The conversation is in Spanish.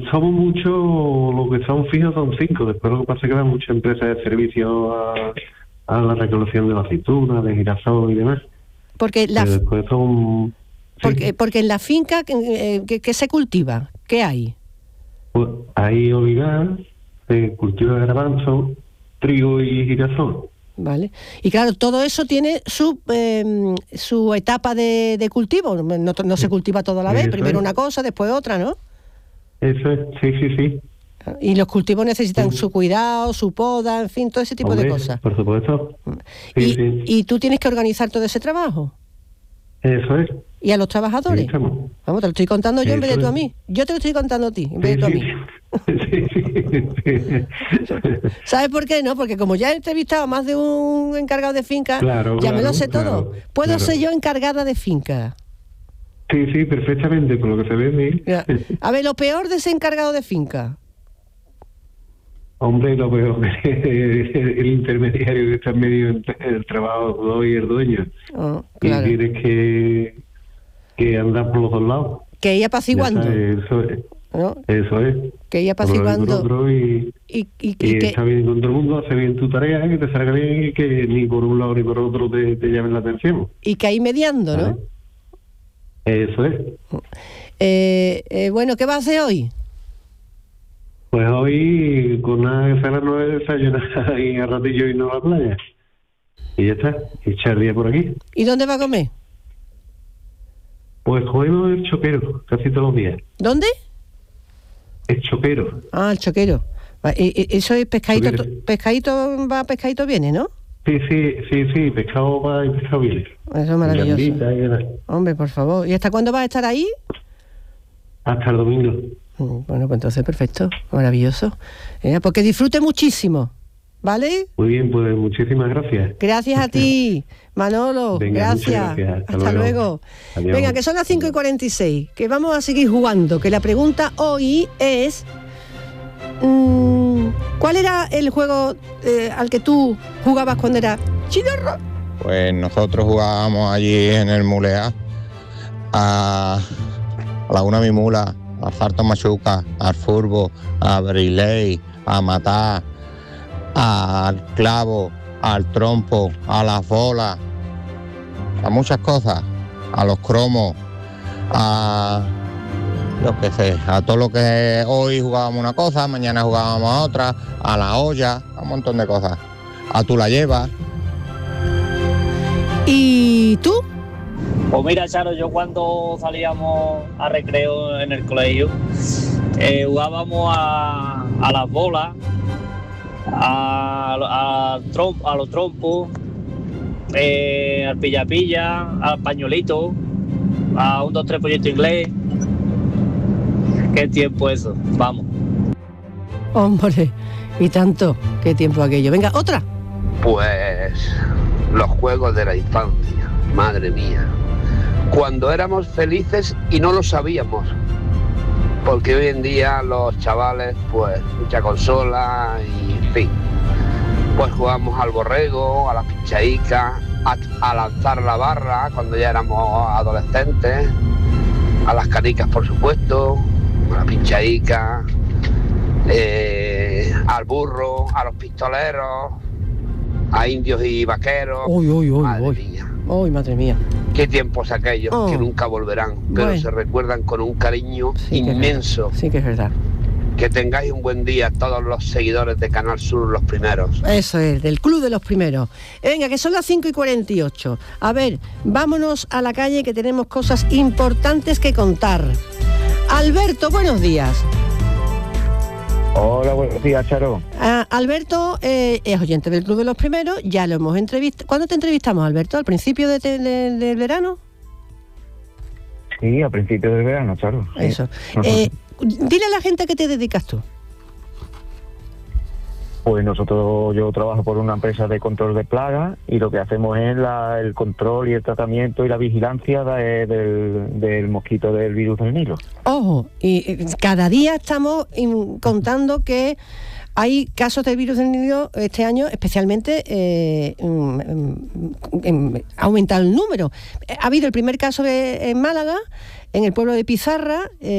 Somos muchos, lo que son fijos son 5. Después lo que pasa es que hay muchas empresas de servicio a la recolección de la aceituna, de girasol y demás. Porque después son... Porque en la finca, ¿qué se cultiva? ¿Qué hay? Pues hay olivar, se cultiva garbanzo, trigo y girasol. Vale. Y claro, todo eso tiene su etapa de cultivo. No se cultiva todo a la vez. Eso Primero es. una cosa, después otra, ¿no? Eso es, sí. Y los cultivos necesitan su cuidado, su poda, en fin, todo ese tipo de cosas. Por supuesto. Sí. ¿Y tú tienes que organizar todo ese trabajo? Eso es. ¿Y a los trabajadores? Vamos, te lo estoy contando yo en vez de tú a mí. Yo te lo estoy contando a ti en vez de tú a mí. Sí. ¿Sabes por qué? No, porque como ya he entrevistado a más de un encargado de finca, ya me lo sé todo. ¿Puedo ser yo encargada de finca? Sí, perfectamente, por lo que se ve. Ya. A ver, lo peor de ser encargado de finca. Hombre, lo peor es el intermediario que está en medio entre el trabajador y el dueño. Claro. Y tienes que andar por los dos lados. Que ir apaciguando. Eso es. ¿No? Eso es. Que ir apaciguando. Y está bien con todo el mundo, hace bien tu tarea, que te salga bien y que ni por un lado ni por otro te llamen la atención. Y que hay mediando, ¿no? Eso es. Bueno, ¿qué vas a hacer hoy? Pues hoy, con nada que sea a las 9 desayunar y a ratillo irnos a la playa. Y ya está, echar día por aquí. ¿Y dónde va a comer? Pues comemos el choquero, casi todos los días. ¿Dónde? El choquero. Ah, el choquero. Eso es pescadito, pescadito viene, ¿no? Sí, pescado va y pescado viene. Eso es maravilloso. Hombre, por favor. ¿Y hasta cuándo vas a estar ahí? Hasta el domingo. Bueno, pues entonces perfecto, maravilloso. Porque disfrute muchísimo, ¿vale? Muy bien, pues muchísimas gracias. Gracias a ti, Manolo. Venga, gracias. Hasta luego. Adiós. Venga, que son las 5:46, que vamos a seguir jugando, que la pregunta hoy es... ¿cuál era el juego al que tú jugabas cuando eras chidorro? Pues nosotros jugábamos allí en el Mulea a la una mi mula, a Farto Machuca, al furbo, a Briley, a matar, al clavo, al trompo, a las bolas, a muchas cosas, a los cromos, a yo qué sé, a todo lo que hoy jugábamos una cosa, mañana jugábamos a otra, a la olla, a un montón de cosas. A tú la llevas. ¿Y tú? Pues mira, Charo, yo cuando salíamos a recreo en el colegio, jugábamos a las bolas, a los trompos, al pilla-pilla, al pañuelito, a 1, 2, 3 pollito inglés. Qué tiempo eso, vamos. Hombre, y tanto, qué tiempo aquello. Venga, otra. Pues los juegos de la infancia, madre mía. Cuando éramos felices y no lo sabíamos. Porque hoy en día los chavales, pues, mucha consola y en fin. Pues jugamos al borrego, a la pinchaica, a lanzar la barra cuando ya éramos adolescentes, a las canicas, por supuesto, a la pinchaica, al burro, a los pistoleros, a indios y vaqueros. Madre mía. Qué tiempos aquellos que nunca volverán, pero se recuerdan con un cariño inmenso. Sí que es verdad. Que tengáis un buen día todos los seguidores de Canal Sur, los primeros. Eso es, del Club de los Primeros. Venga, que son las 5:48. A ver, vámonos a la calle que tenemos cosas importantes que contar. Alberto, buenos días. Hola, buenos días, Charo. Alberto es oyente del Club de los Primeros, ya lo hemos entrevistado. ¿Cuándo te entrevistamos, Alberto? ¿Al principio del verano? Sí, a principios del verano, Charo. Sí. Eso. Dile a la gente a qué te dedicas tú. Pues yo trabajo por una empresa de control de plagas y lo que hacemos es el control y el tratamiento y la vigilancia del mosquito del virus del Nilo. Ojo, y cada día estamos contando que hay casos del virus del Nilo este año, especialmente ha aumentado el número. Ha habido el primer caso en Málaga, en el pueblo de Pizarra,